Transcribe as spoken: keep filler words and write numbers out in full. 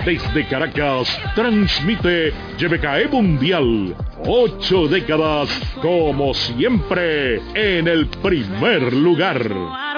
Desde Caracas, transmite Y B K E Mundial. Ocho décadas, como siempre, en el primer lugar.